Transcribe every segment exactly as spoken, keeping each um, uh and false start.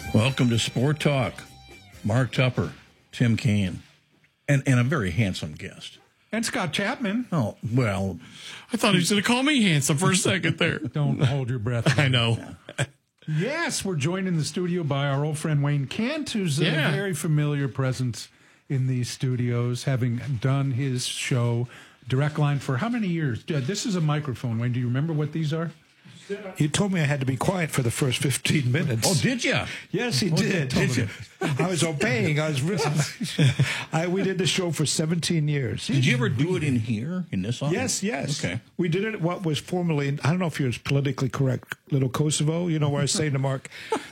Welcome to Sport Talk. Mark Tupper, Tim Kaine, and, and a very handsome guest. And Scott Chapman. Oh, well. I thought he was going to call me handsome for a second there. Don't hold your breath. I know. Yes, we're joined in the studio by our old friend Wayne Kent, who's Yeah. a very familiar presence in these studios, having done his show Direct Line for how many years? Uh, This is a microphone, Wayne. Do you remember what these are? You told me I had to be quiet for the first fifteen minutes. Oh, did you? Yes, he Oh, did. did you? I was obeying. I was. Really, I, we did the show for seventeen years. Did you ever do it in here, in this office? Yes, yes. Okay. We did it at what was formerly, I don't know if you're politically correct, Little Kosovo, you know, where I was saying to Mark.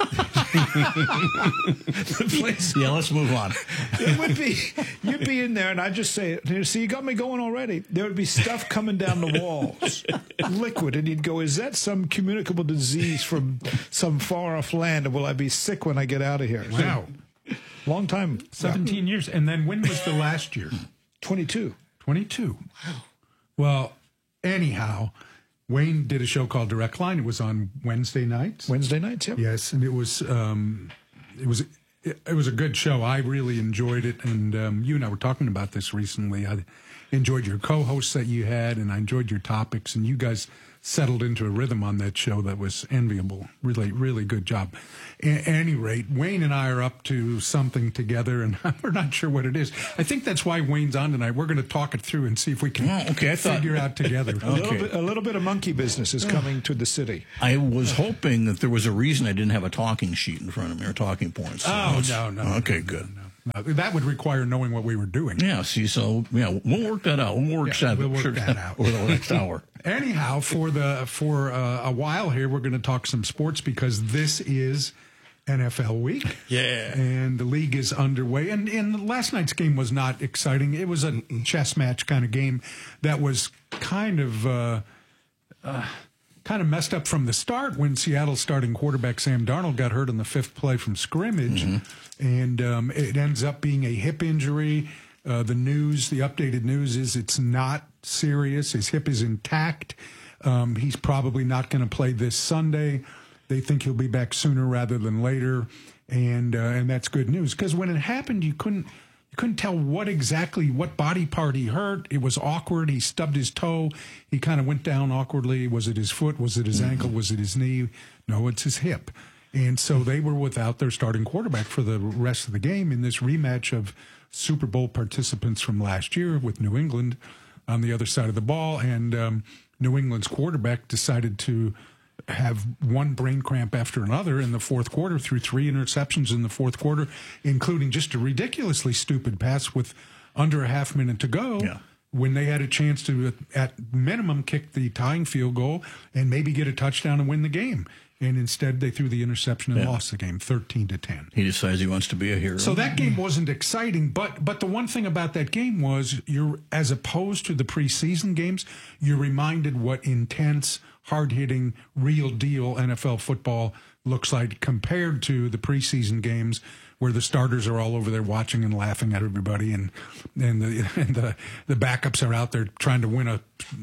The place, Yeah, let's move on. it would be, you'd be in there, and I'd just say, see, you got me going already. There would be stuff coming down the walls, liquid, and you'd go, is that some communicable disease from some far-off land, and will I be sick when I get out of here? Wow. Long time. seventeen years. And then when was the last year? twenty-two. twenty-two. Wow. Well, anyhow, Wayne did a show called Direct Line. It was on Wednesday nights. Wednesday nights, yep. Yes, and it was um, it was it, it was a good show. I really enjoyed it, and um, you and I were talking about this recently. I enjoyed your co-hosts that you had, and I enjoyed your topics, and you guys settled into a rhythm on that show that was enviable. Really, really good job. At any rate, Wayne and I are up to something together, and we're not sure what it is. I think that's why Wayne's on tonight. We're going to talk it through and see if we can Oh, okay, I thought- figure out together. A little, Okay. bit, a little bit of monkey business is coming to the city. I was hoping that there was a reason I didn't have a talking sheet in front of me or talking points. So Oh, it's- no, no. Okay, no, good. No, no. That would require knowing what we were doing. Yeah, see, so, yeah, we'll work that out. We'll work, Yeah, that, we'll work sure, that out. over the next hour. Anyhow, for the for uh, a while here, we're going to talk some sports because this is N F L week. Yeah. And the league is underway. And, and last night's game was not exciting. It was a chess match kind of game that was kind of uh, uh, kind of messed up from the start when Seattle's starting quarterback Sam Darnold got hurt in the fifth play from scrimmage. And um, it ends up being a hip injury. Uh, the news, the updated news is it's not serious. His hip is intact. Um, he's probably not going to play this Sunday. They think he'll be back sooner rather than later, and uh, and that's good news because when it happened, you couldn't you couldn't tell what exactly what body part he hurt. It was awkward. He stubbed his toe. He kind of went down awkwardly. Was it his foot? Was it his ankle? Was it his knee? No, it's his hip. And so they were without their starting quarterback for the rest of the game in this rematch of Super Bowl participants from last year with New England on the other side of the ball. And um, New England's quarterback decided to have one brain cramp after another in the fourth quarter, threw three interceptions in the fourth quarter, including just a ridiculously stupid pass with under a half minute to go. Yeah. When they had a chance to, at minimum, kick the tying field goal and maybe get a touchdown and win the game. And instead, they threw the interception and Yeah. lost the game, thirteen to ten. He decides he wants to be a hero. So that game wasn't exciting, but but the one thing about that game was you're as opposed to the preseason games, you're reminded what intense, hard-hitting, real deal N F L football looks like compared to the preseason games where the starters are all over there watching and laughing at everybody, and and the and the, the backups are out there trying to win a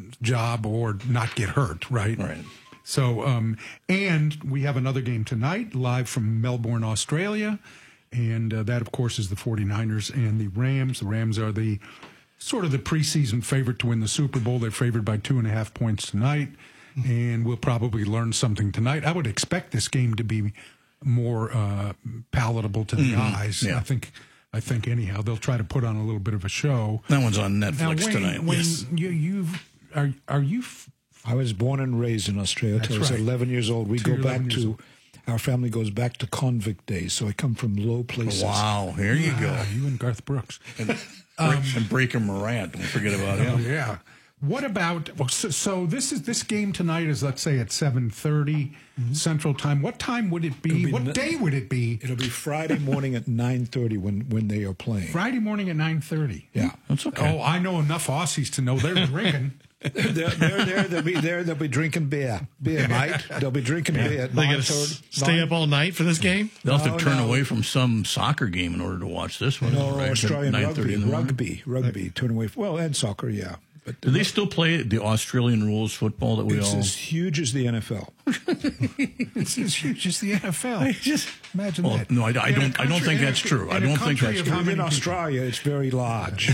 job or not get hurt, right? Right. So, um, and we have another game tonight, live from Melbourne, Australia. And uh, that, of course, is the 49ers and the Rams. The Rams are the sort of the preseason favorite to win the Super Bowl. They're favored by two and a half points tonight. And we'll probably learn something tonight. I would expect this game to be more uh, palatable to the Mm-hmm. eyes. Yeah. I think, I think, anyhow, they'll try to put on a little bit of a show. That one's on Netflix Now, Wayne, tonight. Wayne, Yes. you, you've, are, are you... F- I was born and raised in Australia until I was right. eleven years old. We Till go you're eleven back years to, old. our family goes back to convict days, so I come from low places. Wow, here you go. Ah, you and Garth Brooks. And, and Breaker Morant, don't forget about Oh, him. yeah. What about well, so, so this is this game tonight is let's say at seven thirty Central Time. What time would it be? be What n- day would it be? It'll be Friday morning at nine thirty when, when they are playing. Friday morning at nine thirty. Yeah. That's okay. Oh, I know enough Aussies to know they're drinking. they're, they're there. They'll be there. They'll be drinking beer. Beer, mate. They'll be drinking beer at They nine got to thirty. stay up all night for this game? They'll have No, to turn no. away from some soccer game in order to watch this one. No, right? Australian nine rugby, thirty in the morning. rugby, rugby. Turn away. From, well, and soccer, yeah. But Do they still play the Australian rules football that we it's all? as huge as the N F L. It's as huge as the N F L. Just Imagine well, that. no, I, I In a don't. I don't country- think in a- that's true. I in a don't think country that's of true. how many In people? Australia, it's very large.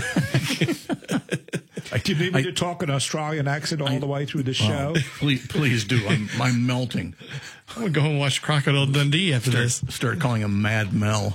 Do you need me I- to talk an Australian accent all the way through the show? Oh, please, please do. I'm, I'm melting. I'm going to go home and watch Crocodile Dundee after this. Start calling him Mad Mel.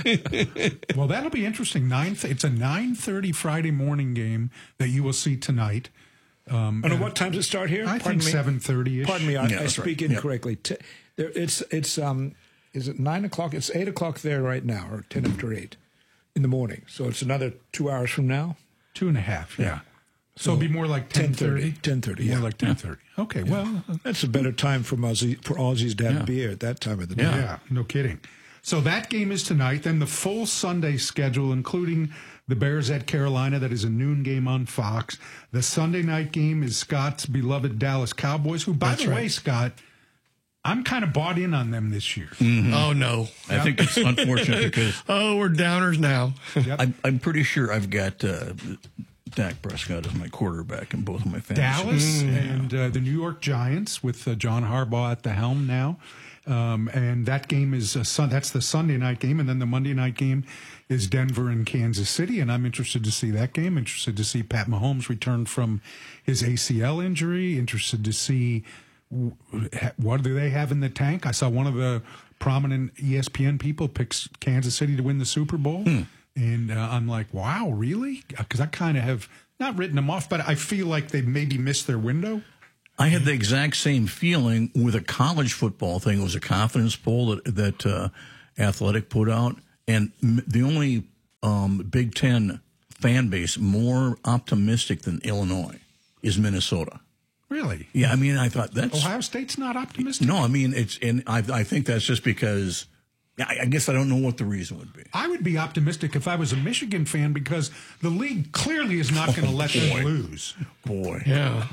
Well, that'll be interesting. Nine. Th- it's a nine thirty Friday morning game that you will see tonight. Um, And at what time does it start here? I Pardon think me? seven thirty ish. Pardon me, I, Yeah, I that's speak right. Yep. incorrectly. T- there, it's it's um, is it nine o'clock? It's eight o'clock there right now, or ten after eight in the morning. So it's another two hours from now. Two and a half. Yeah. So, it'll be more like ten thirty. ten thirty. More Yeah, like ten thirty. Okay. Well. that's a better time for Aussie, for Aussies to have Yeah. beer at that time of the day. Yeah. Yeah, no kidding. So that game is tonight. Then the full Sunday schedule, including the Bears at Carolina, that is a noon game on Fox. The Sunday night game is Scott's beloved Dallas Cowboys, who, by That's the way, right. Scott, I'm kind of bought in on them this year. Oh, no. I think it's unfortunate because Oh, we're downers now. I'm, I'm pretty sure I've got uh, Dak Prescott as my quarterback in both of my fantasy. Dallas and uh, the New York Giants with uh, John Harbaugh at the helm now. Um, and that game is a sun- that's the Sunday night game, and then the Monday night game is Denver and Kansas City, and I'm interested to see that game. Interested to see Pat Mahomes return from his A C L injury. Interested to see w- what do they have in the tank. I saw one of the prominent E S P N people picks Kansas City to win the Super Bowl, and uh, I'm like, wow, really? Because I kind of have not written them off, but I feel like they maybe missed their window. I had the exact same feeling with a college football thing. It was a confidence poll that that uh, Athletic put out, and m- the only um, Big Ten fan base more optimistic than Illinois is Minnesota. Really? Yeah, I mean, I thought that's Ohio State's not optimistic? no. I mean, it's and I I think that's just because I, I guess I don't know what the reason would be. I would be optimistic if I was a Michigan fan because the league clearly is not going to let them boy. lose. Boy, Yeah.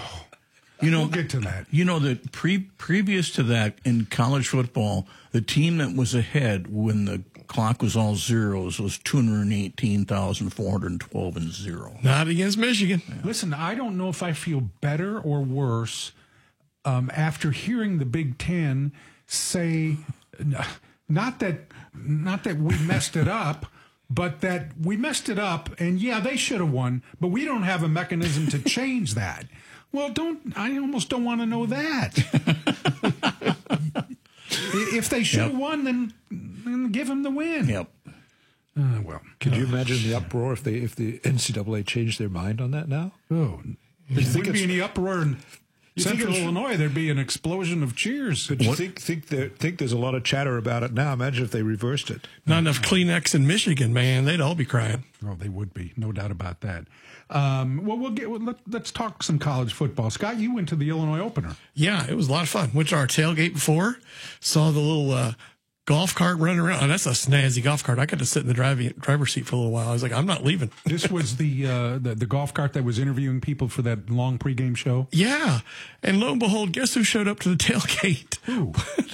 you know, We'll get to that. You know that pre previous to that in college football, the team that was ahead when the clock was all zeros was two hundred eighteen thousand four hundred twelve and zero. Not against Michigan. Listen, I don't know if I feel better or worse um, after hearing the Big Ten say, n- not that, not that we messed it up, but that we messed it up, and yeah, they should have won, but we don't have a mechanism to change that. Well, don't I almost don't want to know that. If they should have Yep. won, then, then give them the win. Yep. Uh, well, Could you imagine the uproar if they if the N C double A changed their mind on that now? oh, there think wouldn't be it's- any uproar in You think Central it's- Illinois. There'd be an explosion of cheers. But you think think there, think there's a lot of chatter about it now? Imagine if they reversed it. Not enough Kleenex in Michigan, man. They'd all be crying. Oh, they would be, no doubt about that. Um, well, we'll get. Well, let, let's talk some college football. Scott, you went to the Illinois opener. Yeah, it was a lot of fun. Went to our tailgate before, saw the little uh, golf cart running around. Oh, that's a snazzy golf cart. I got to sit in the driving driver's seat for a little while. I was like, I'm not leaving. This was the, uh, the the golf cart that was interviewing people for that long pregame show. Yeah. And lo and behold, guess who showed up to the tailgate? Who?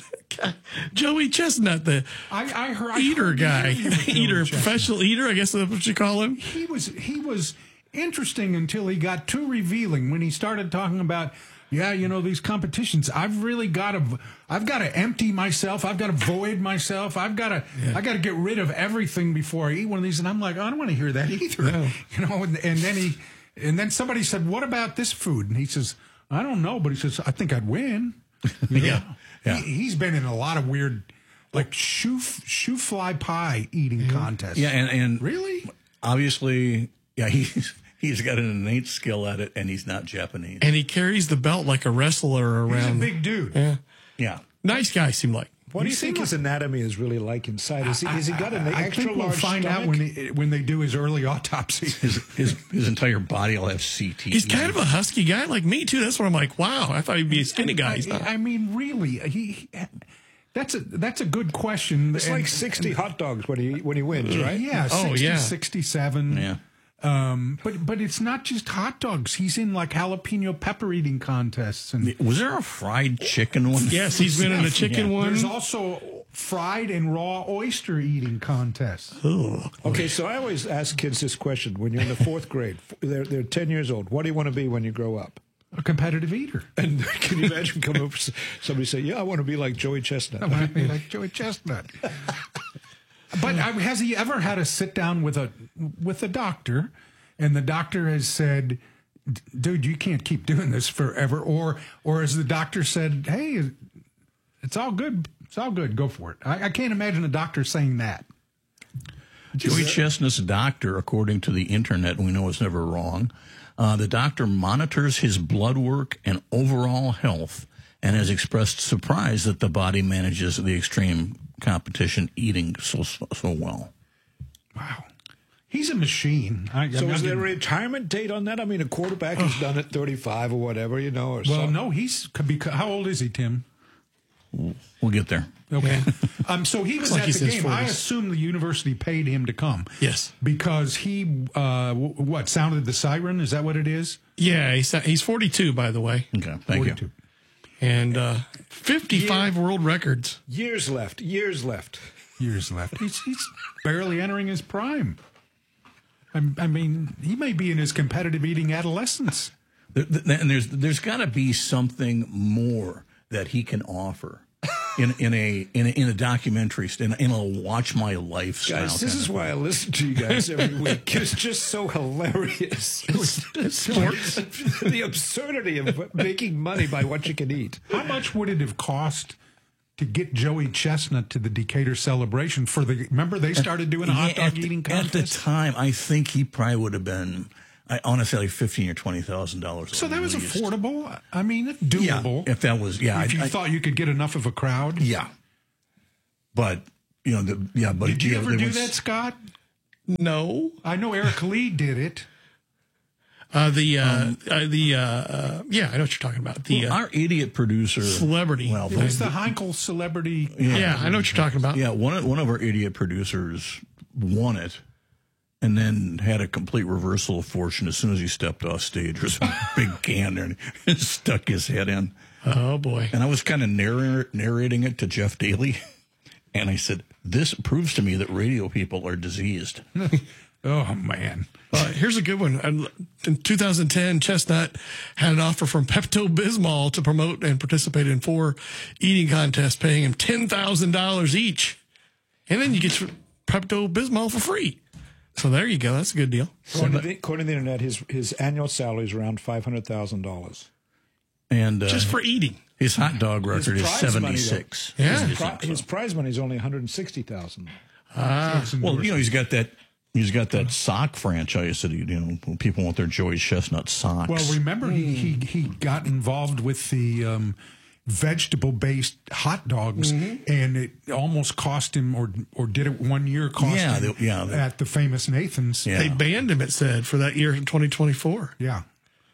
Joey Chestnut, the I, I heard I eater heard the guy. interview with Joey Eater, Chestnut. professional eater, I guess that's what you call him. He was he was interesting until he got too revealing when he started talking about, yeah, you know, these competitions. I've really got to I've got to empty myself. I've got to void myself. I've got to I got to get rid of everything before I eat one of these. And I'm like, I don't want to hear that either. You know, and, and then he and then somebody said, what about this food? And he says, I don't know, but he says, I think I'd win. You know? Yeah. Yeah. He, he's been in a lot of weird, like shoe shoe fly pie eating contests. Yeah, and, and Really? obviously, yeah, he's he's got an innate skill at it, and he's not Japanese. And he carries the belt like a wrestler He's a around. big dude. Yeah. Yeah. Nice guy, seemed like. What do You you think seem his anatomy is really like inside? Is he, has he got an I extra think we'll large find out stomach? when he, when they do his early autopsy. His his his entire body will have C T E. He's kind of a husky guy like me, too. That's what I'm like, wow, I thought he'd be a skinny guy. He's not. I, I mean, really, he, he. That's a that's a good question. It's And- like sixty hot dogs when he when he wins, right? Yeah, Oh, sixty, yeah. sixty-seven. Yeah. Um, but but it's not just hot dogs. He's in like jalapeno pepper eating contests, and Was there a fried chicken one? Yes, he's been in a chicken Yeah. one. there's also fried and raw oyster eating contest. Okay, so I always ask kids this question when you're in the fourth grade. They're they're ten years old. What do you want to be when you grow up? A competitive eater. And can you imagine coming up somebody say, "Yeah, I want to be like Joey Chestnut." I want to be like Joey Chestnut. But uh, has he ever had a sit down with a with a doctor, and the doctor has said, "Dude, you can't keep doing this forever," or or has the doctor said, "Hey, it's all good, it's all good, go for it"? I, I can't imagine a doctor saying that. Joey Chestnut's doctor, according to the internet, we know is never wrong. Uh, the doctor monitors his blood work and overall health, and has expressed surprise that the body manages the extreme competition eating so so, so well. Wow. He's a machine. I, So I'm is there a not- retirement date on that? I mean, a quarterback is done at thirty-five or whatever, you know, or well, something. no, he's could be. How old is he, Tim? We'll get there. Okay. um, so he was like at he's the in his game. I forties. assume the university paid him to come. Yes. Because he, uh, w- what, sounded the siren? Is that what it is? Yeah, he's he's forty-two, by the way, Okay, thank you. forty-two. and uh, fifty-five world records. Years left. Years left. Years left. He's, he's barely entering his prime. I, I mean, he may be in his competitive eating adolescence. There- th- And there's there's got to be something more that he can offer in in a in a, in a documentary, in a, in a watch my life style. Guys, this kind is of why I listen to you guys every week. It's just so hilarious. Sports. The absurdity of making money by what you can eat. How much would it have cost to get Joey Chestnut to the Decatur celebration for the? Remember, they started doing a hot Yeah, dog at, eating the, at the contest. time, I think he probably would have been, I honestly, like fifteen or twenty thousand dollars. So that was least. affordable. I mean, it's Yeah, doable. if that was, yeah, if you I, I- thought you could get enough of a crowd. yeah. But you know, the, yeah, but Did you yeah, ever there do was- that, Scott? No, I know Eric Lee did it. uh, the uh, uh, the uh, uh, yeah, I know what you're talking about. The uh, Our idiot producer, celebrity. Well, It was the Heinkel celebrity. yeah, I know what you're talking about. yeah, one of, one of our idiot producers won it, and then had a complete reversal of fortune as soon as he stepped off stage. There was a big can there, and he stuck his head in. Oh boy. And I was kind of narr- narrating it to Jeff Daly, and I said, "This proves to me that radio people are diseased." Oh man. Uh, here's a good one. Uh, In two thousand ten, Chestnut had an offer from Pepto Bismol to promote and participate in four eating contests, paying him ten thousand dollars each. And then you get Pepto Bismol for free. So there you go. That's a good deal. According to the, according to the internet, his his annual salary is around five hundred thousand dollars. And uh, Just for eating. his hot dog record is prize money, though. seventy-six. Yeah. His, pri- his prize money is only one hundred sixty thousand. Well, you know, he's got that. He's got that sock franchise that he, you know, people want their Joey Chestnut socks. Well, remember he, he he got involved with the um, vegetable-based hot dogs, and it almost cost him, or or did it one year cost Yeah, him they- yeah, they- at the famous Nathan's. Yeah. They banned him, it said, for that year in twenty twenty-four. Yeah.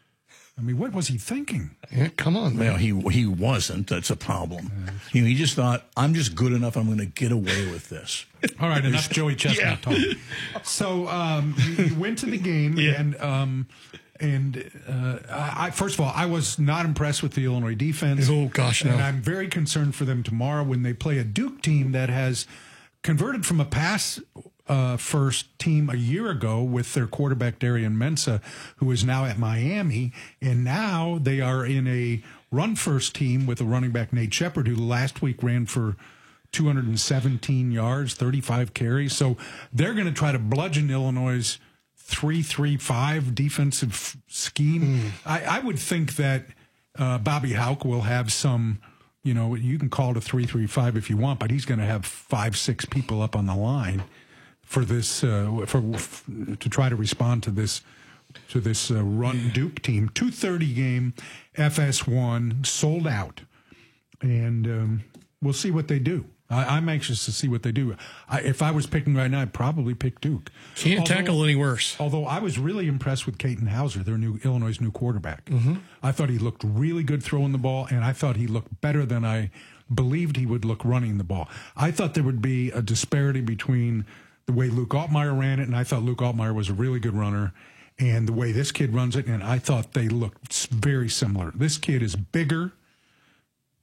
I mean, what was he thinking? Yeah, come on, man. Well, he he wasn't. That's a problem. You know, he just thought, I'm just good enough. I'm going to get away with this. All right, enough Joey Chestnut talk. So um, you, you went to the game, Yeah. and um, and uh, I, I- first of all, I was not impressed with the Illinois defense. Oh, gosh, no. And I'm very concerned for them tomorrow when they play a Duke team that has converted from a pass uh, first team a year ago with their quarterback Darian Mensah, who is now at Miami, and now they are in a run first team with a running back Nate Shepard, who last week ran for two hundred seventeen yards, thirty-five carries. So they're going to try to bludgeon Illinois' three three five defensive scheme. I, I would think that uh, Bobby Hauck will have some, you know, you can call it a three three five if you want, but he's going to have five, six people up on the line for this, uh, for to try to respond to this to this uh, run Duke team. two thirty game, F S one, sold out. And um, we'll see what they do. I, I'm anxious to see what they do. I, if I was picking right now, I'd probably pick Duke. Can't Although- tackle any worse. Although I was really impressed with Caton Hauser, their new Illinois' new quarterback. Mm-hmm. I thought he looked really good throwing the ball, and I thought he looked better than I believed he would look running the ball. I thought there would be a disparity between the way Luke Altmaier ran it, and I thought Luke Altmaier was a really good runner, and the way this kid runs it, and I thought they looked s- very similar. This kid is bigger,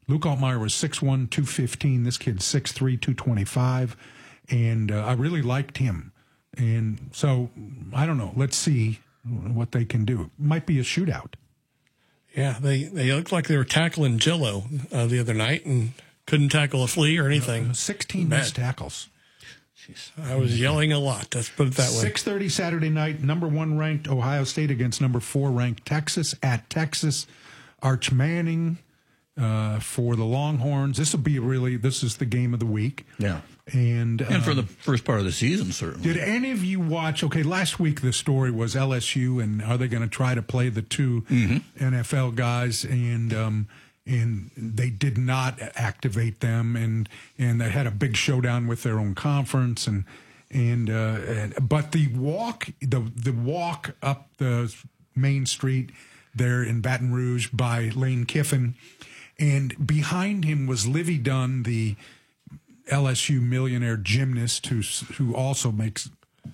Luke Altmaier was six one, two fifteen. This kid's six three, two twenty-five. And uh, I really liked him. And so, I don't know. Let's see what they can do. Might be a shootout. Yeah, they, they looked like they were tackling Jello uh, the other night and couldn't tackle a flea or anything. sixteen Bad. missed tackles. Jeez. I was yelling a lot. Let's put it that way. six thirty Saturday night, number one ranked Ohio State against number four ranked Texas at Texas. Arch Manning uh, for the Longhorns. This will be really, this is the game of the week. Yeah. And, And for um, the first part of the season, certainly. did any of you watch? Okay, last week the story was L S U, and are they going to try to play the two mm-hmm. N F L guys? And um, and they did not activate them, and and they had a big showdown with their own conference, and and, uh, and but the walk the the walk up the main street there in Baton Rouge by Lane Kiffin, and behind him was Livy Dunn, the L S U millionaire gymnast who who also makes,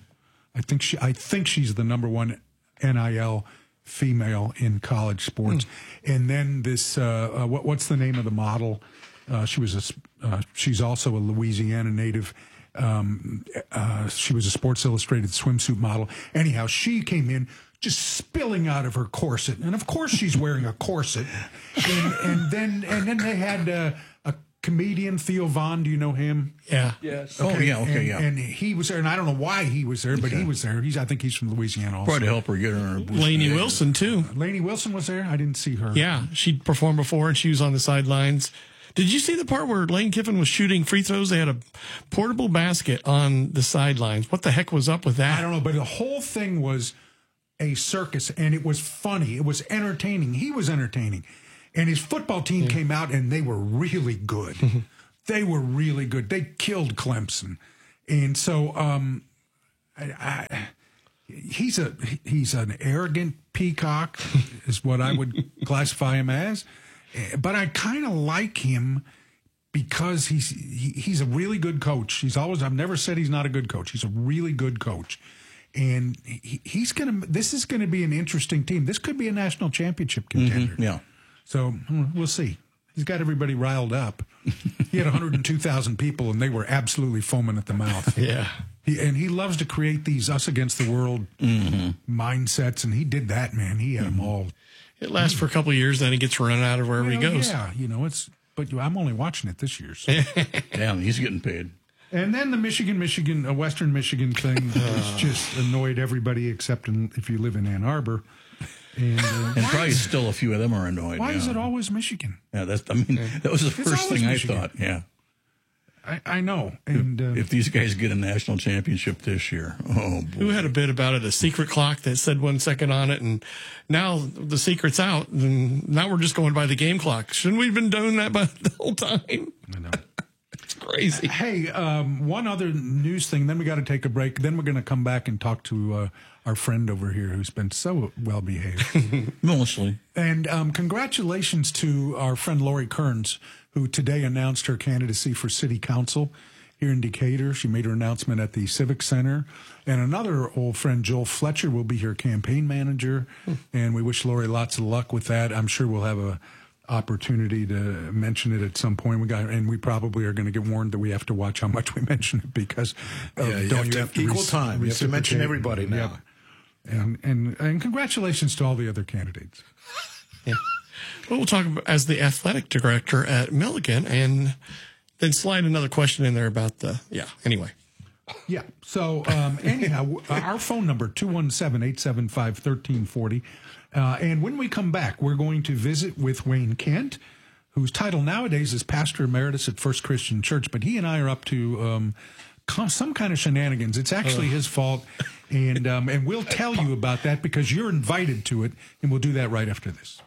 I think she I think she's the number one N I L female in college sports. Mm. And then this uh, uh, what what's the name of the model? Uh, she was a uh, she's also a Louisiana native. Um, uh, she was a Sports Illustrated swimsuit model. Anyhow, she came in just spilling out of her corset, and of course she's wearing a corset. And, and then and then they had uh, a comedian, Theo Vaughn. Do you know him? Yeah. Yes. Oh, yeah, okay, and, yeah. And he was there, and I don't know why he was there, but Okay. he was there. He's I think he's from Louisiana also. Probably to help her get her boost. Lainey Wilson, too. Lainey Wilson was there. I didn't see her. Yeah, she'd performed before, and she was on the sidelines. Did you see the part where Lane Kiffin was shooting free throws? They had a portable basket on the sidelines. What the heck was up with that? I don't know, but the whole thing was a circus, and it was funny. It was entertaining. He was entertaining. And his football team yeah. came out, and they were really good. They were really good. They killed Clemson. And so um, I, I, he's a he's an arrogant peacock, is what I would classify him as. But I kind of like him because he's he, he's a really good coach. He's always I've never said he's not a good coach. He's a really good coach, and he, he's gonna. This is going to be an interesting team. This could be a national championship contender. Mm-hmm, yeah. So we'll see. He's got everybody riled up. He had one hundred two thousand people, and they were absolutely foaming at the mouth. Yeah. He, and he loves to create these us against the world mm-hmm. mindsets, and he did that, man. He had mm-hmm. them all. It lasts for a couple of years, then he gets run out of wherever well, he goes. Yeah, you know, it's, but I'm only watching it this year. So. Damn, he's getting paid. And then the Michigan, Michigan, uh, Western Michigan thing has just annoyed everybody except in, if you live in Ann Arbor. And, uh, and probably still a few of them are annoyed. Why yeah. is it always Michigan? Yeah, that's, I mean, that was the It's first thing I Michigan. thought. Yeah. I, I know. And uh, If these guys get a national championship this year, oh, boy. Who had a bit about it, a secret clock that said one second on it, and now the secret's out, and now we're just going by the game clock. Shouldn't we have been doing that by the whole time? I know. It's crazy. Hey, um, one other news thing, then we got to take a break. Then we're going to come back and talk to uh, our friend over here who's been so well behaved. Mostly. And um, congratulations to our friend Lori Kearns, who today announced her candidacy for city council here in Decatur. She made her announcement at the Civic Center. And another old friend, Joel Fletcher, will be her campaign manager. Hmm. And we wish Lori lots of luck with that. I'm sure we'll have a opportunity to mention it at some point. We got, and we probably are going to get warned that we have to watch how much we mention it because of, yeah, you don't have you to have to equal rec- time. You have to mention reciprocate. everybody now. Yep. And, and and congratulations to all the other candidates. Yeah. Well, we'll talk about, as the athletic director at Milligan, and then slide another question in there about the, yeah, anyway. Yeah. So um, anyhow, our phone number, two one seven, eight seven five, one three four zero. Uh, and when we come back, we're going to visit with Wayne Kent, whose title nowadays is Pastor Emeritus at First Christian Church. But he and I are up to um, some kind of shenanigans. It's actually his fault. And, um, and we'll tell you about that because you're invited to it. And we'll do that right after this.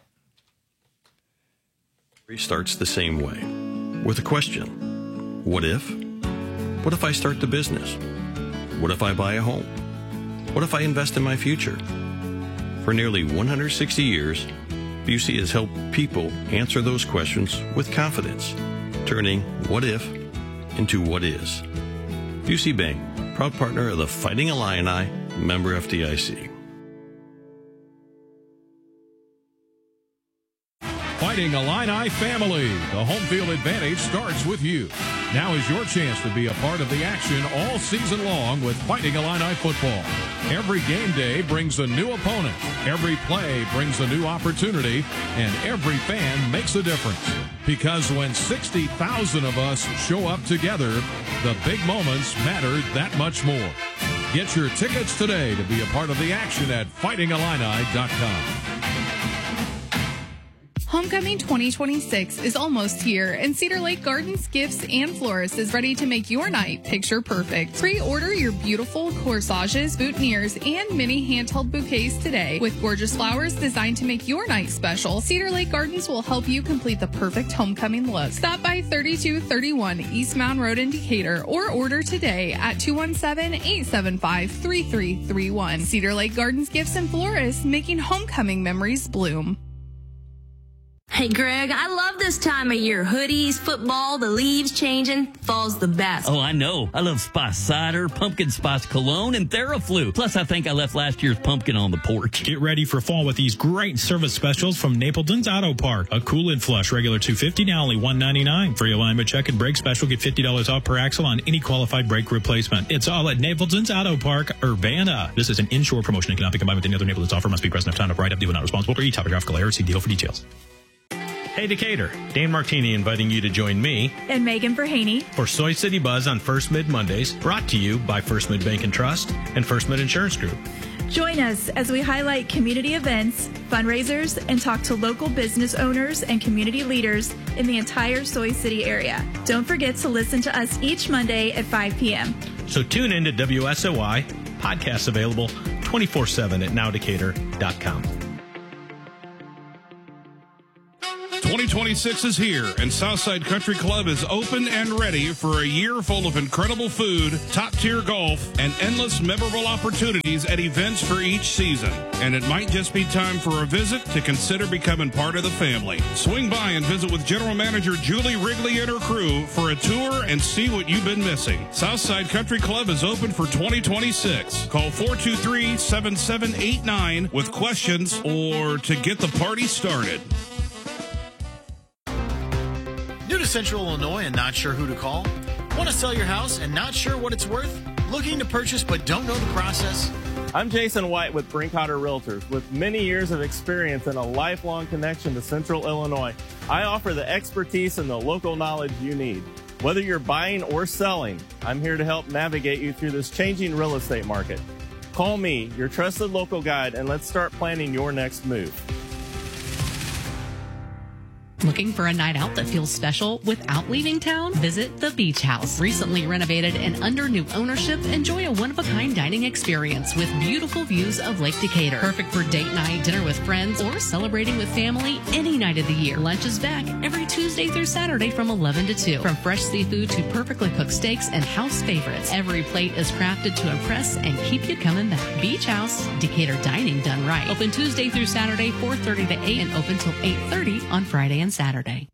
Starts the same way, with a question. What if? What if I start the business? What if I buy a home? What if I invest in my future? For nearly one hundred sixty years, Busey has helped people answer those questions with confidence, turning what if into what is. Busey Bank, proud partner of the Fighting Illini, member F D I C. Why Fighting Illini family. The home field advantage starts with you. Now is your chance to be a part of the action all season long with Fighting Illini football. Every game day brings a new opponent. Every play brings a new opportunity. And every fan makes a difference. Because when sixty thousand of us show up together, the big moments matter that much more. Get your tickets today to be a part of the action at fighting illini dot com. Homecoming twenty twenty-six is almost here, and Cedar Lake Gardens Gifts and Florists is ready to make your night picture perfect. Pre-order your beautiful corsages, boutonnieres, and mini handheld bouquets today. With gorgeous flowers designed to make your night special, Cedar Lake Gardens will help you complete the perfect homecoming look. Stop by thirty-two thirty-one East Mound Road in Decatur or order today at two one seven, eight seven five, three three three one. Cedar Lake Gardens Gifts and Florists, making homecoming memories bloom. Hey, Greg, I love this time of year. Hoodies, football, the leaves changing. Fall's the best. Oh, I know. I love spice cider, pumpkin spice cologne, and Theraflu. Plus, I think I left last year's pumpkin on the porch. Get ready for fall with these great service specials from Napleton's Auto Park. A Cool-In Flush, regular two hundred fifty dollars, now only one hundred ninety-nine dollars. Free alignment check and brake special, get fifty dollars off per axle on any qualified brake replacement. It's all at Napleton's Auto Park, Urbana. This is an inshore promotion and cannot be combined with any other Napleton's offer. Must be present if time of write-up. Deal not responsible for e-topographical error. See deal for details. Hey Decatur, Dan Martini inviting you to join me and Megan Verhaney for Soy City Buzz on First Mid Mondays, brought to you by First Mid Bank and Trust and First Mid Insurance Group. Join us as we highlight community events, fundraisers, and talk to local business owners and community leaders in the entire Soy City area. Don't forget to listen to us each Monday at five p.m. So tune in to W S O I, podcasts available twenty-four seven at now decatur dot com. twenty twenty-six is here, and Southside Country Club is open and ready for a year full of incredible food, top-tier golf, and endless memorable opportunities at events for each season. And it might just be time for a visit to consider becoming part of the family. Swing by and visit with General Manager Julie Wrigley and her crew for a tour and see what you've been missing. Southside Country Club is open for twenty twenty-six. Call four two three, seven seven eight nine with questions or to get the party started. New to Central Illinois and not sure who to call? Want to sell your house and not sure what it's worth? Looking to purchase but don't know the process? I'm Jason White with Brinkhotter Realtors. With many years of experience and a lifelong connection to Central Illinois, I offer the expertise and the local knowledge you need. Whether you're buying or selling, I'm here to help navigate you through this changing real estate market. Call me, your trusted local guide, and let's start planning your next move. Looking for a night out that feels special without leaving town? Visit the Beach House. Recently renovated and under new ownership, enjoy a one-of-a-kind dining experience with beautiful views of Lake Decatur. Perfect for date night, dinner with friends, or celebrating with family any night of the year. Lunch is back every Tuesday through Saturday from eleven to two. From fresh seafood to perfectly cooked steaks and house favorites, every plate is crafted to impress and keep you coming back. Beach House, Decatur dining done right. Open Tuesday through Saturday, four thirty to eight, and open till eight thirty on Friday and Saturday.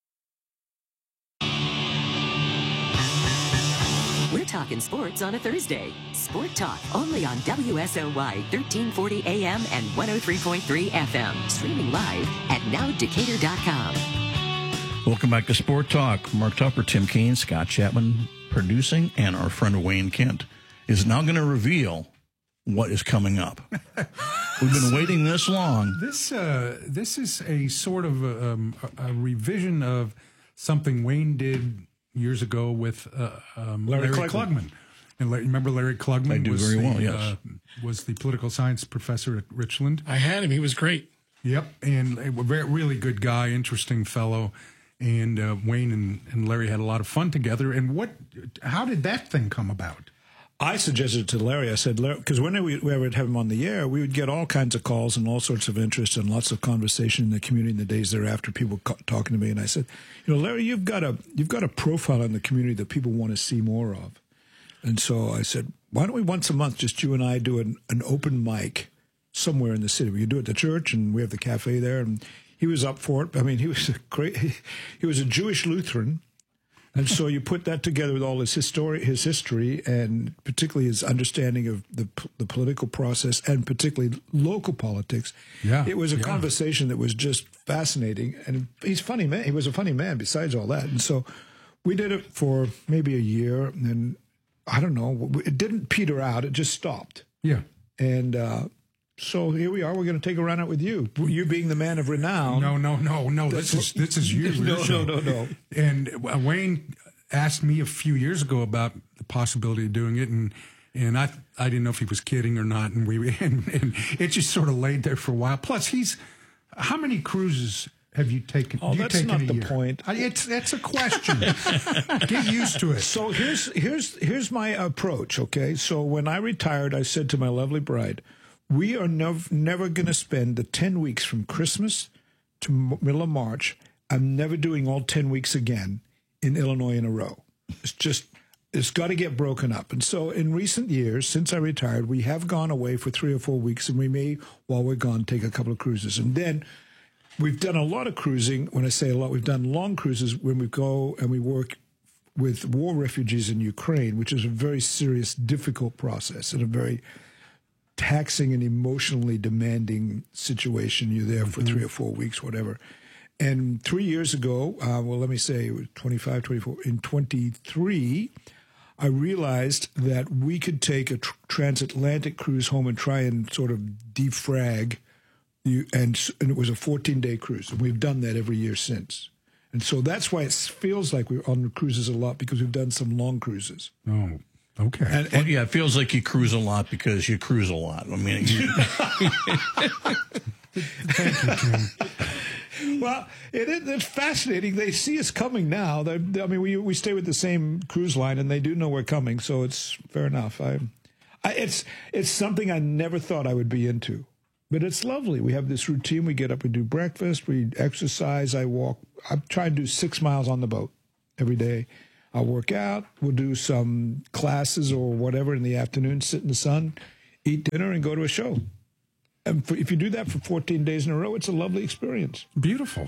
We're talking sports on a Thursday. Sport Talk, only on W S O Y, thirteen forty A M and one oh three point three F M. Streaming live at now decatur dot com. Welcome back to Sport Talk. Mark Tupper, Tim Kaine, Scott Chapman producing, and our friend Wayne Kent is now going to reveal what is coming up. We've been waiting this long. This uh, this is a sort of a, um, a revision of something Wayne did years ago with uh, um, Larry Larry, Klugman. Klugman. And la- remember Larry Klugman? I do was very the, well, yes. Uh, was the political science professor at Richland. I had him. He was great. Yep, and a very, really good guy, interesting fellow. And uh, Wayne and, and Larry had a lot of fun together. And what? How did that thing come about? I suggested to Larry, I said, because whenever we, we would have him on the air, we would get all kinds of calls and all sorts of interest and lots of conversation in the community in the days thereafter, people ca- talking to me. And I said, you know, Larry, you've got a you've got a profile in the community that people want to see more of. And so I said, why don't we once a month, just you and I, do an, an open mic somewhere in the city? We can do it at the church, and we have the cafe there. And he was up for it. I mean, he was a great, he was a Jewish Lutheran. And so you put that together with all his history, his history, and particularly his understanding of the the political process, and particularly local politics. Yeah, it was a yeah. conversation that was just fascinating. And he's a funny man. He was a funny man. Besides all that, and so we did it for maybe a year, and then I don't know. It didn't peter out. It just stopped. Yeah, and. uh So here we are. We're going to take a run out with you. You being the man of renown. No, no, no, no. This is this is you. No, no, no, no. And uh, Wayne asked me a few years ago about the possibility of doing it, and and I I didn't know if he was kidding or not, and we and, and it just sort of laid there for a while. Plus, he's how many cruises have you taken? Oh, you that's taken not a the year? point. I, it's that's a question. Get used to it. So here's here's here's my approach. Okay, so when I retired, I said to my lovely bride, we are nev- never going to spend the ten weeks from Christmas to m- middle of March. I'm never doing all ten weeks again in Illinois in a row. It's just, it's got to get broken up. And so in recent years, since I retired, we have gone away for three or four weeks, and we may, while we're gone, take a couple of cruises. And then we've done a lot of cruising. When I say a lot, we've done long cruises when we go and we work with war refugees in Ukraine, which is a very serious, difficult process and a very taxing and emotionally demanding situation. You're there for three or four weeks, whatever. And three years ago, uh, well, let me say it was twenty-five, twenty-four, in twenty-three, I realized that we could take a tr- transatlantic cruise home and try and sort of defrag you. And, and it was a fourteen-day cruise. And we've done that every year since. And so that's why it feels like we're on cruises a lot, because we've done some long cruises. Oh, okay. And, and yeah, it feels like you cruise a lot because you cruise a lot. I mean, you, thank you, Tim. Well, it, it, it's fascinating. They see us coming now. They're, they, I mean, we we stay with the same cruise line, and they do know we're coming, so it's fair enough. I, I, it's it's something I never thought I would be into, but it's lovely. We have this routine. We get up, we do breakfast, we exercise. I walk. I try and do six miles on the boat every day. I'll work out. We'll do some classes or whatever in the afternoon, sit in the sun, eat dinner, and go to a show. And for, if you do that for fourteen days in a row, it's a lovely experience. Beautiful.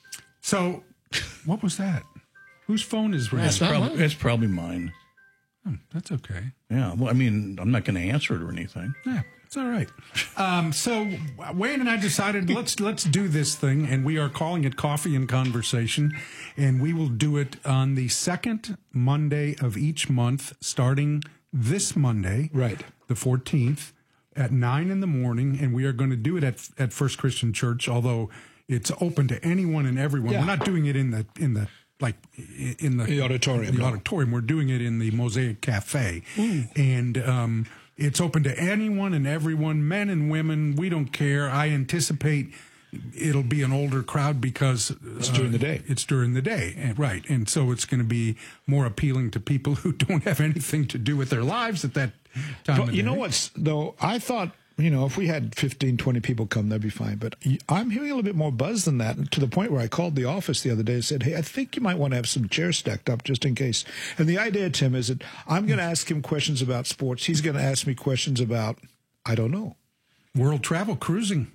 So, what was that? Whose phone is ringing? it's, probably, it's probably mine. Oh, that's okay. Yeah. Well, I mean, I'm not going to answer it or anything. Yeah, it's all right. Um, so Wayne and I decided let's let's do this thing, and we are calling it Coffee and Conversation, and we will do it on the second Monday of each month, starting this Monday, right, the fourteenth. At nine in the morning, and we are going to do it at at First Christian Church. Although it's open to anyone and everyone. Yeah. We're not doing it in the in the like in the, the auditorium. The no. auditorium. We're doing it in the Mosaic Cafe, mm. and um, it's open to anyone and everyone, men and women. We don't care. I anticipate it'll be an older crowd because it's uh, during the day. It's during the day, and, right? And so it's going to be more appealing to people who don't have anything to do with their lives at that time. But of you day. know what's though? I thought, you know, if we had fifteen, twenty people come, that'd be fine. But I'm hearing a little bit more buzz than that, to the point where I called the office the other day and said, hey, I think you might want to have some chairs stacked up just in case. And the idea, Tim, is that I'm going to ask him questions about sports. He's going to ask me questions about, I don't know. World travel, cruising.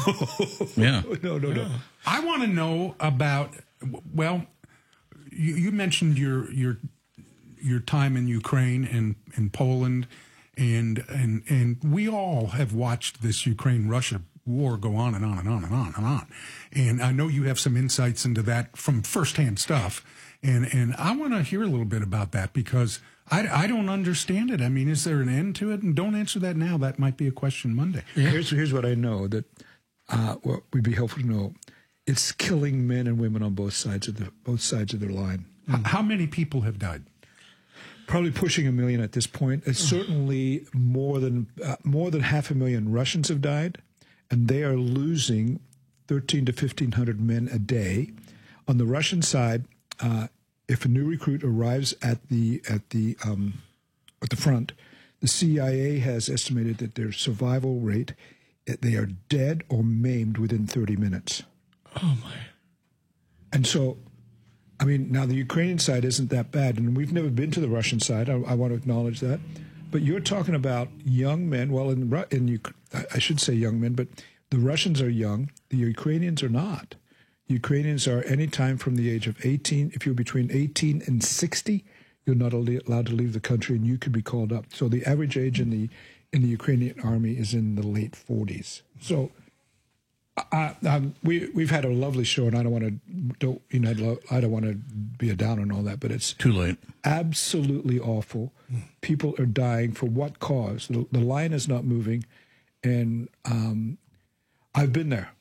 Yeah. No, no, no. I want to know about, well, you, you mentioned your your your time in Ukraine and, and Poland, and and and we all have watched this Ukraine-Russia war go on and on and on and on and on. And I know you have some insights into that from firsthand stuff. And and I want to hear a little bit about that, because I, I don't understand it. I mean, is there an end to it? And don't answer that now. That might be a question Monday. Yeah. Here's here's what I know that uh, what would be helpful to know. It's killing men and women on both sides of the both sides of their line. Mm. How many people have died? Probably pushing a million at this point. It's certainly more than uh, more than half a million Russians have died, and they are losing thirteen to fifteen hundred men a day. On the Russian side, uh, if a new recruit arrives at the at the um, at the front, the C I A has estimated that their survival rate, they are dead or maimed within thirty minutes. Oh my! And so, I mean, now the Ukrainian side isn't that bad, and we've never been to the Russian side. I, I want to acknowledge that. But you're talking about young men. Well, in in I should say young men, but the Russians are young. The Ukrainians are not. Ukrainians are any time from the age of eighteen. If you're between eighteen and sixty, you're not allowed to leave the country, and you could be called up. So the average age in the in the Ukrainian army is in the late forties. So I, um, we we've had a lovely show, and I don't want to don't you know I don't want to be a downer and all that, but it's too late. Absolutely awful. People are dying for what cause? The, the line is not moving, and um, I've been there.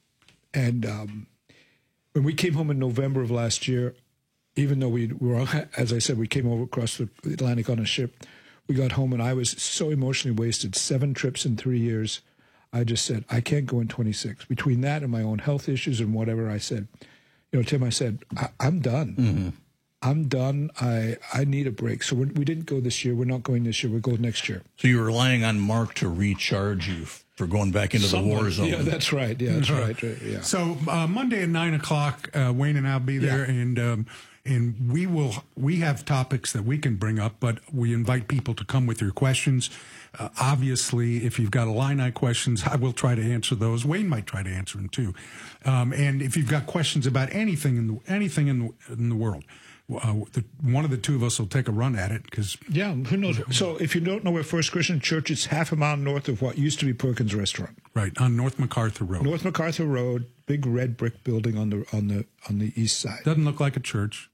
And um, when we came home in November of last year, even though we were, as I said, we came over across the Atlantic on a ship, we got home, and I was so emotionally wasted. Seven trips in three years. I just said, I can't go in twenty-six. Between that and my own health issues and whatever, I said, you know, Tim, I said, I, I'm done. Mm-hmm. I'm done. I, I need a break. So we're, we didn't go this year. We're not going this year. We'll go next year. So you're relying on Mark to recharge you for going back into Somewhat. the war zone. Yeah, that's right. Yeah, that's right. right. Yeah. So uh, Monday at nine o'clock, uh, Wayne and I'll be there, Yeah. and um, and we will. We have topics that we can bring up, but we invite people to come with your questions. Uh, obviously, if you've got Illini questions, I will try to answer those. Wayne might try to answer them too. Um, and if you've got questions about anything in the anything in the, in the world, uh, the, one of the two of us will take a run at it because Yeah, who knows? So if you don't know where First Christian Church, it's half a mile north of what used to be Perkins Restaurant. right on North MacArthur Road. North MacArthur Road, big red brick building on the on the on the east side. Doesn't look like a church.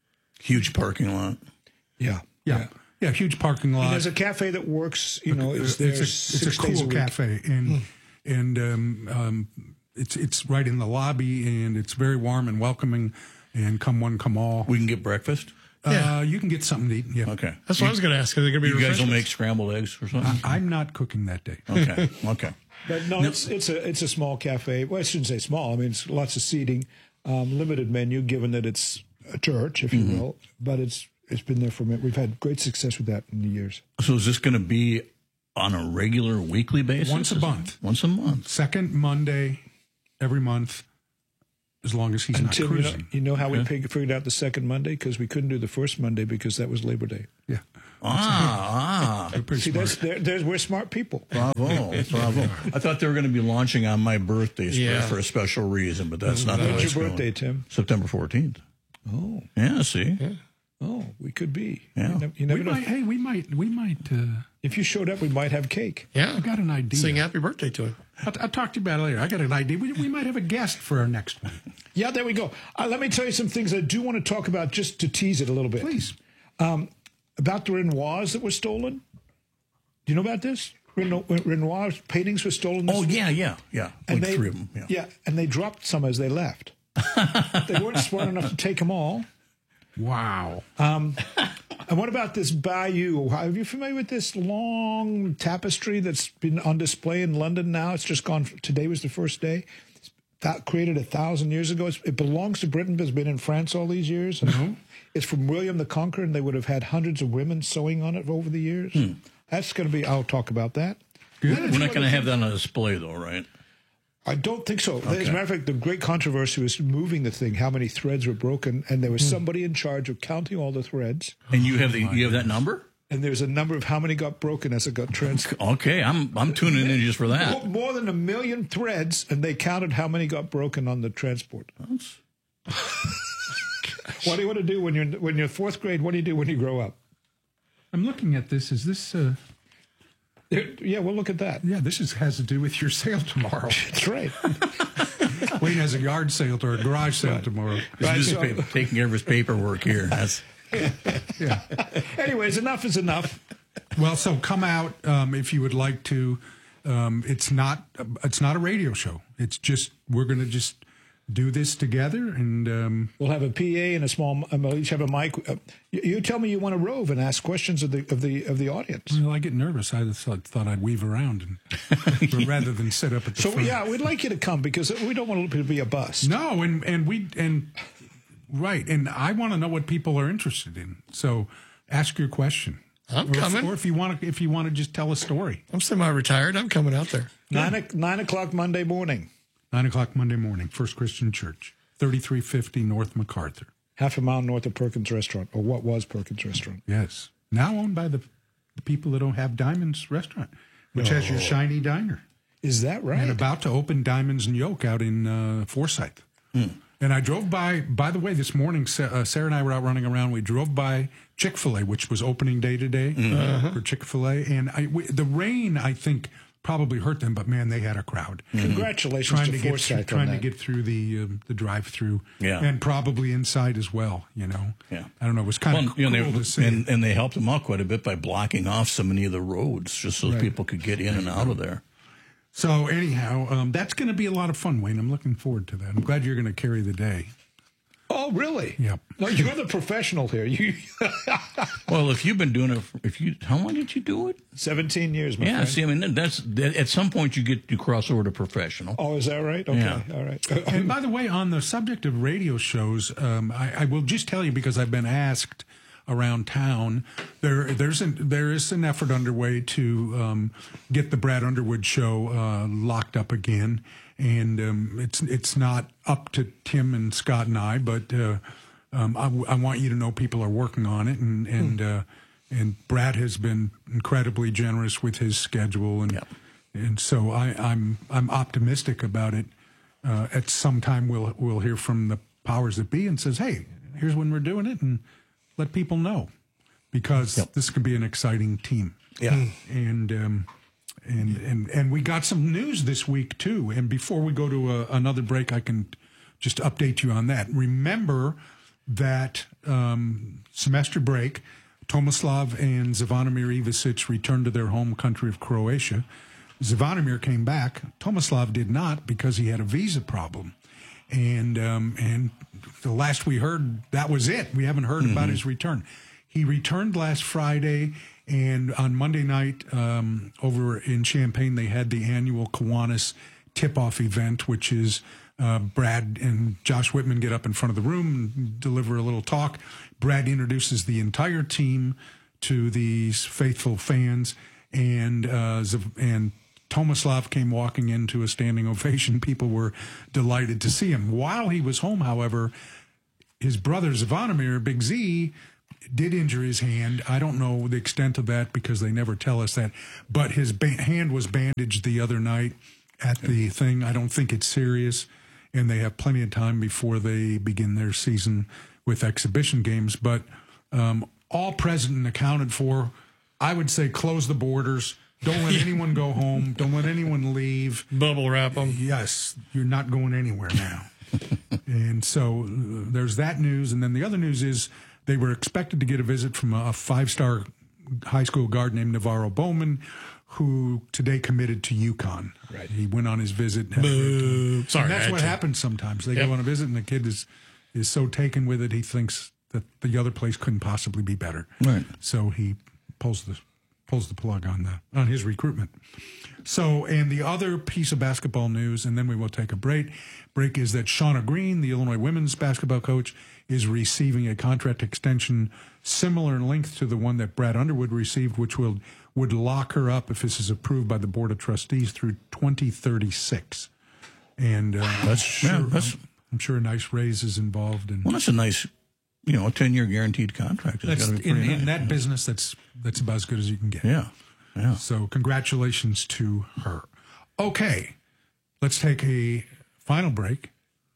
Huge parking lot. Yeah, Yeah. yeah. Yeah, huge parking lot. And there's a cafe that works. You know, it's there it's a, six it's a days cool a week. cafe, and and um, um, it's it's right in the lobby, and it's very warm and welcoming. And come one, come all. We can get breakfast. Uh, you can get something to eat. Yeah. Okay. That's what I was going to ask. Are they going to be You guys will refreshments? make scrambled eggs or something? I, I'm not cooking that day. Okay. Okay. But no, it's it's a it's a small cafe. Well, I shouldn't say small. I mean, it's lots of seating, um, limited menu, given that it's a church, if you Mm-hmm. will. But it's it's been there for a minute. We've had great success with that in the years. So is this going to be on a regular weekly basis? Once a month. Once a month. Second Monday every month, as long as he's And not Tim, you know, cruising. you know how we Okay. pig- figured out the second Monday? Because we couldn't do the first Monday because that was Labor Day. Yeah. Ah, ah. We're pretty See, smart. that's, there, there's, we're smart people. Bravo. Bravo. I thought they were going to be launching on my birthday Yeah. for a special reason, but that's not the way When's it's your going. birthday, Tim? September fourteenth. Oh, Yeah, see? oh, we could be. Yeah. You never, you never we know. might, hey, we might, we might. Uh, If you showed up, we might have cake. Yeah. I got an idea. Sing happy birthday to him. I'll, I'll talk to you about it later. I got an idea. We, we might have a guest for our next one. Yeah, there we go. Uh, let me tell you some things I do want to talk about just to tease it a little bit. Please. Um, about the Renoirs that were stolen. Do you know about this? Reno- Renoir paintings were stolen. This Oh, week. yeah, yeah, yeah. And Like they, three of them. Yeah. yeah, and they dropped some as they left. They weren't smart enough to take them all. Wow. Um, and what about this Bayou? Are you familiar with this long tapestry that's been on display in London now? It's just gone. Today was the first day. It's that created a thousand years ago. It's, it belongs to Britain, but it's been in France all these years. Mm-hmm. It's from William the Conqueror, and they would have had hundreds of women sewing on it over the years. Hmm. That's going to be. I'll talk about that. Good. We're not going to have that on display, though, right? I don't think so. As a Okay. matter of fact, the great controversy was moving the thing, how many threads were broken, and there was Hmm. somebody in charge of counting all the threads. And you have the you have that number? And there's a number of how many got broken as it got trans. Okay, I'm I'm tuning in just for that. More, more than a million threads, and they counted how many got broken on the transport. That's- What do you want to do when you're when you're fourth grade? What do you do when you grow up? I'm looking at this. Is this? Uh, Yeah, we'll look at that. yeah, this is, has to do with your sale tomorrow. That's right. Wayne has a yard sale or a garage sale tomorrow. He's Right, just so- pa- taking care of his paperwork here. That's Yeah. Anyways, enough is enough. Well, so come out um, if you would like to. Um, it's not. It's not a radio show. It's just we're going to just do this together, and um, We'll have a P A and a small. Um, we'll each have a mic. Uh, you, you tell me you want to rove and ask questions of the of the of the audience. well, I get nervous. I just thought, thought I'd weave around, and rather than sit up at the So front. yeah, we'd like you to come because we don't want it to be a bust. No, and and we and right, and I want to know what people are interested in. So ask your question. I'm or if, coming. or if you want to, if you want to just tell a story. I'm semi-retired. I'm coming out there. Nine o- nine o'clock Monday morning. Nine o'clock Monday morning, First Christian Church, thirty-three fifty North MacArthur. Half a mile north of Perkins Restaurant, or what was Perkins Restaurant. Yes, now owned by the, the people that don't have Diamonds Restaurant, which has your shiny diner, Is that right? and about to open Diamonds and Yolk out in uh, Forsyth. Hmm. And I drove by, by the way, this morning, uh, Sarah and I were out running around. We drove by Chick-fil-A, which was opening day today Uh-huh. for Chick-fil-A. And I, we, the rain, I think, probably hurt them, but man, they had a crowd. Congratulations trying to to get Forsyth through, on trying to that. get through the um, the drive-through, Yeah. and probably inside as well. You know, Yeah. I don't know. It was kind Well, of you cool know, they, to see. and, and they helped them out quite a bit by blocking off so many of the roads just so Right. people could get in and out of there. So anyhow, um, that's going to be a lot of fun, Wayne. I'm looking forward to that. I'm glad you're going to carry the day. Oh, really? Yep. No, you're the professional here. You Well, if you've been doing it, for, if you, how long did you do it? seventeen years, my Yeah, friend. see, I mean, that's at some point you get you cross over to professional. Oh, is that right? Okay, Yeah. all right. And by the way, on the subject of radio shows, um, I, I will just tell you because I've been asked around town. There, there's an, there is an effort underway to um, get the Brad Underwood show uh, locked up again, and um, it's it's not up to Tim and Scott and I, but uh, um, I, I want you to know people are working on it, and and uh, and Brad has been incredibly generous with his schedule, and and so I, I'm I'm optimistic about it. Uh, at some time, we'll we'll hear from the powers that be and says, "Hey, here's when we're doing it," and let people know, because this could be an exciting team. Yeah, and um, and and and we got some news this week too. And before we go to a, another break, I can just update you on that. Remember that um, semester break, Tomislav and Zvonimir Ivasic returned to their home country of Croatia. Zvonimir came back. Tomislav did not because he had a visa problem. And um, and the last we heard, that was it. We haven't heard about his return. He returned last Friday, and on Monday night um, over in Champaign, they had the annual Kiwanis tip-off event, which is uh, Brad and Josh Whitman get up in front of the room and deliver a little talk. Brad introduces the entire team to these faithful fans, and uh, and Tomislav came walking into a standing ovation. People were delighted to see him. While he was home, however, his brother Zvonimir, Big Z, did injure his hand. I don't know the extent of that because they never tell us that. But his ba- hand was bandaged the other night at the thing. I don't think it's serious, and they have plenty of time before they begin their season with exhibition games. But um, all present and accounted for. I would say close the borders. Don't let anyone go home. Don't let anyone leave. Bubble wrap them. Yes, you're not going anywhere now. And so uh, there's that news. And then the other news is they were expected to get a visit from a five-star high school guard named Navarro Bowman, who today committed to UConn. Right. He went on his visit. Boo. Sorry, and I that's had what to. happens sometimes. They Yep. go on a visit, and the kid is is so taken with it, he thinks that the other place couldn't possibly be better. Right. So he pulls the pulls the plug on the on his recruitment. So, and the other piece of basketball news, and then we will take a break, break is that Shauna Green, the Illinois women's basketball coach, is receiving a contract extension similar in length to the one that Brad Underwood received, which will would lock her up, if this is approved by the Board of Trustees, through twenty thirty-six. And uh, That's- sure, yeah, that's- I'm, I'm sure a nice raise is involved. And Well, that's a nice, you know, a ten-year guaranteed contract. It's that's gotta be in, pretty in nice. that business, that's that's about as good as you can get. Yeah, yeah. So congratulations to her. Okay, let's take a final break,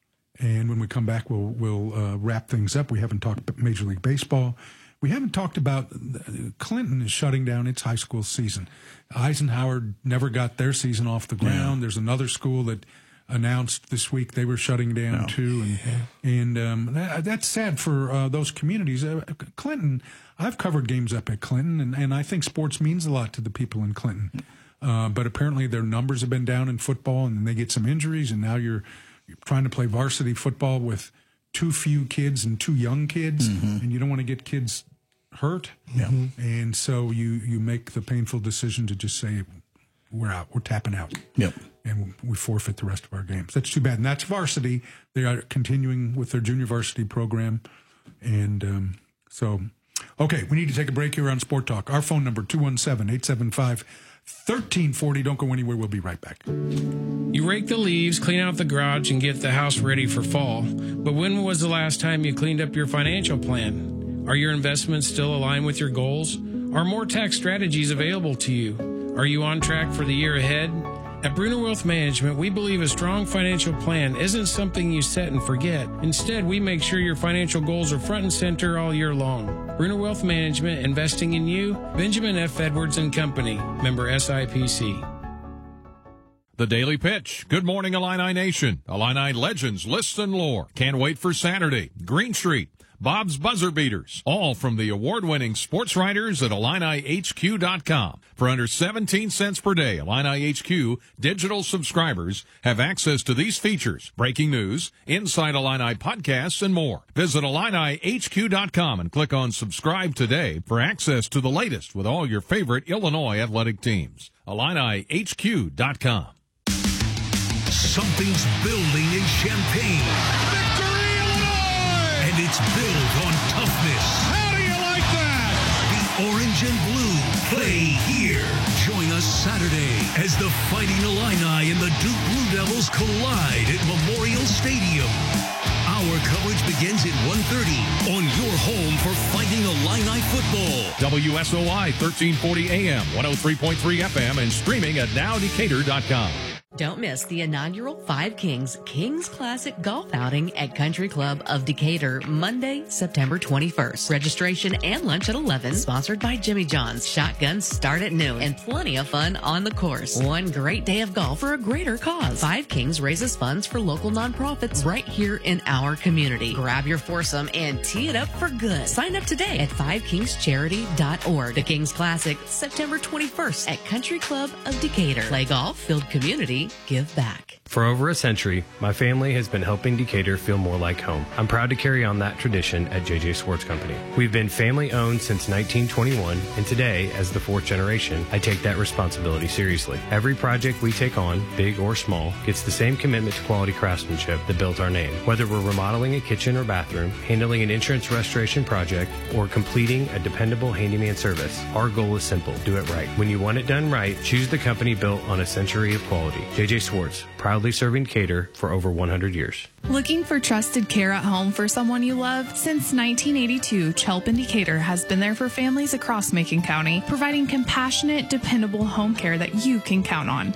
and when we come back, we'll we'll uh, wrap things up. We haven't talked about Major League Baseball. We haven't talked about Clinton is shutting down its high school season. Eisenhower never got their season off the ground. Yeah. There's another school that announced this week they were shutting down No. too, and and um, that, that's sad for uh, those communities. Uh, Clinton, I've covered games up at Clinton, and, and I think sports means a lot to the people in Clinton. Uh, but apparently their numbers have been down in football, and they get some injuries, and now you're, you're trying to play varsity football with too few kids and too young kids, and you don't want to get kids hurt. Yeah. And so you you make the painful decision to just say, we're out, we're tapping out. Yep. And we forfeit the rest of our games. That's too bad. And that's varsity. They are continuing with their junior varsity program. And um, so, okay, we need to take a break here on Sport Talk. Our phone number, two one seven, eight seven five, one three four zero. Don't go anywhere. We'll be right back. You rake the leaves, clean out the garage, and get the house ready for fall. But when was the last time you cleaned up your financial plan? Are your investments still aligned with your goals? Are more tax strategies available to you? Are you on track for the year ahead? At Bruner Wealth Management, we believe a strong financial plan isn't something you set and forget. Instead, we make sure your financial goals are front and center all year long. Bruner Wealth Management, investing in you. Benjamin F. Edwards and Company, member S I P C. The Daily Pitch. Good morning, Illini Nation. Illini legends, lists, and lore. Can't wait for Saturday. Green Street. Bob's Buzzer Beaters, all from the award-winning sports writers at Illini H Q dot com. For under seventeen cents per day, Illini H Q digital subscribers have access to these features, breaking news, Inside Illini podcasts, and more. Visit Illini H Q dot com and click on subscribe today for access to the latest with all your favorite Illinois athletic teams. Illini H Q dot com. Something's building in Champaign. Victory, Illinois! And it's built on toughness. How do you like that? The orange and blue play here. Join us Saturday as the Fighting Illini and the Duke Blue Devils collide at Memorial Stadium. Our coverage begins at one thirty on your home for Fighting Illini football. W S O I thirteen forty A M, one oh three point three F M, and streaming at now decatur dot com. Don't miss the inaugural Five Kings Kings Classic Golf Outing at Country Club of Decatur, Monday, September twenty-first. Registration and lunch at eleven, sponsored by Jimmy John's. Shotguns start at noon, and plenty of fun on the course. One great day of golf for a greater cause. Five Kings raises funds for local nonprofits right here in our community. Grab your foursome and tee it up for good. Sign up today at five kings charity dot org. The Kings Classic, September twenty-first at Country Club of Decatur. Play golf, build community, give back. For over a century, my family has been helping Decatur feel more like home. I'm proud to carry on that tradition at J J Swartz Company. We've been family owned since nineteen twenty-one, and today, as the fourth generation, I take that responsibility seriously. Every project we take on, big or small, gets the same commitment to quality craftsmanship that built our name. Whether we're remodeling a kitchen or bathroom, handling an insurance restoration project, or completing a dependable handyman service, our goal is simple: do it right. When you want it done right, choose the company built on a century of quality. J J Swartz, proudly serving Decatur for over one hundred years. Looking for trusted care at home for someone you love? Since nineteen eighty-two, Chelp in Decatur has been there for families across Macon County, providing compassionate, dependable home care that you can count on.